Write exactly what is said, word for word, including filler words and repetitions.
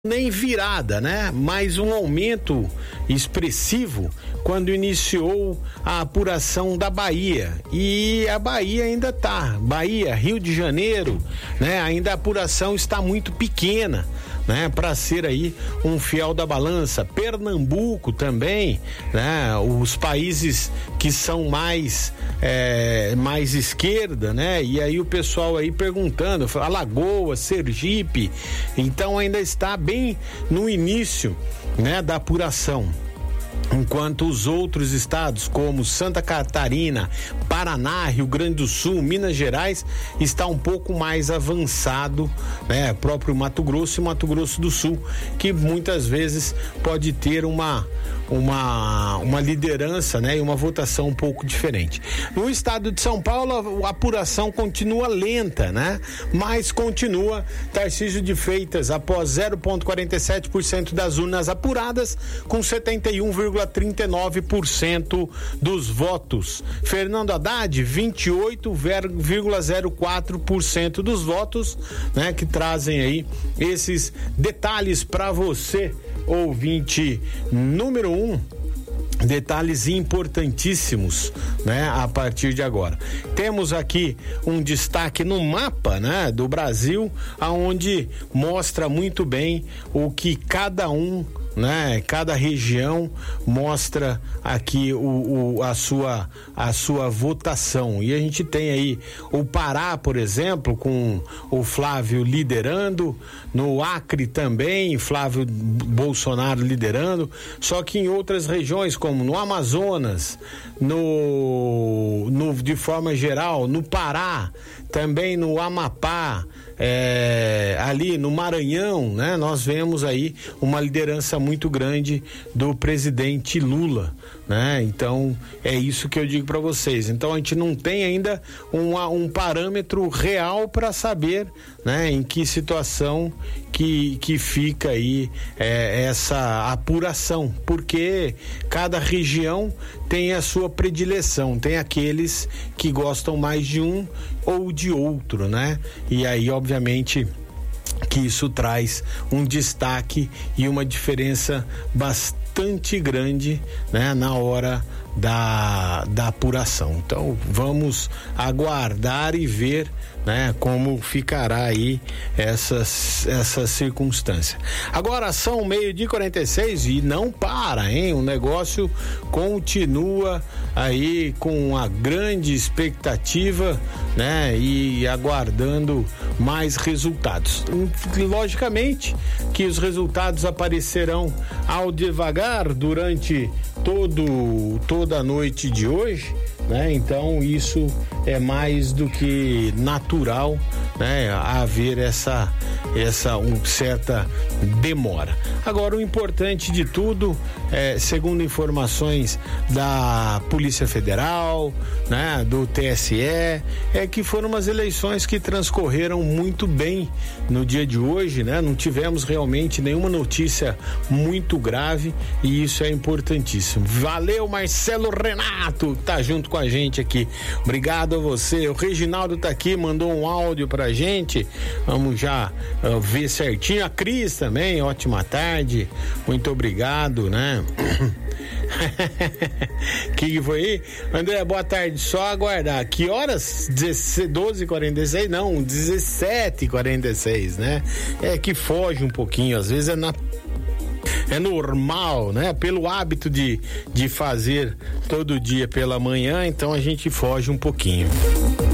nem virada, né? Mas um aumento expressivo quando iniciou a apuração da Bahia. E a Bahia ainda tá, Bahia, Rio de Janeiro, né? Ainda a apuração está muito pequena, né? Para ser aí um fiel da balança. Pernambuco também, né? Os países que são mais é, mais esquerda, né? E aí o pessoal aí perguntando, Alagoas, Sergipe, então ainda está bem no início, né? Da apuração. Enquanto os outros estados, como Santa Catarina, Paraná, Rio Grande do Sul, Minas Gerais, está um pouco mais avançado, né? Próprio Mato Grosso e Mato Grosso do Sul, que muitas vezes pode ter uma uma uma liderança, né? E uma votação um pouco diferente. No estado de São Paulo, a apuração continua lenta, né? Mas continua. Tarcísio de Freitas, após zero vírgula quarenta e sete por cento das urnas apuradas, com setenta e um vírgula trinta e nove por cento dos votos. Fernando Haddad, vinte e oito vírgula zero quatro por cento dos votos, né? Que trazem aí esses detalhes para você, ouvinte número um. Detalhes importantíssimos, né? A partir de agora. Temos aqui um destaque no mapa, né? Do Brasil, aonde mostra muito bem o que cada um, né? Cada região mostra aqui o, o, a sua a sua votação. E a gente tem aí o Pará, por exemplo, com o Flávio liderando, no Acre também, Flávio Bolsonaro liderando, só que em outras regiões, como no Amazonas, no, no de forma geral, no Pará, também no Amapá, é, ali no Maranhão, né? Nós vemos aí uma liderança muito grande do presidente Lula, né? Então é isso que eu digo para vocês. Então a gente não tem ainda um, um parâmetro real para saber, né? Em que situação que, que fica aí é, essa apuração, porque cada região tem a sua predileção, tem aqueles que gostam mais de um ou de outro, né? E aí, obviamente, que isso traz um destaque e uma diferença bastante grande, né? Na hora da, da apuração. Então, vamos aguardar e ver, né? Como ficará aí essas, essa circunstância. Agora são meio-dia e quarenta e seis e não para, hein? O negócio continua aí com uma grande expectativa, né? E aguardando mais resultados. Logicamente que os resultados aparecerão ao devagar durante todo, toda a noite de hoje, né? Então isso é mais do que natural, né? Haver essa essa um, certa demora. Agora, o importante de tudo, é, segundo informações da Polícia Federal, né? Do T S E, é que foram umas eleições que transcorreram muito bem no dia de hoje, né? Não tivemos realmente nenhuma notícia muito grave e isso é importantíssimo. Valeu, Marcelo Renato, tá junto com a gente aqui. Obrigado a você. O Reginaldo tá aqui, mandou um áudio pra gente. Vamos já uh, ver certinho. A Cris também, ótima tarde. Muito obrigado, né? Que que foi aí? André, boa tarde. Só aguardar. Que horas? doze e quarenta e seis? Não, dezessete e quarenta e seis, né? É que foge um pouquinho. Às vezes é na É normal, né? Pelo hábito de, de fazer todo dia pela manhã, então a gente foge um pouquinho.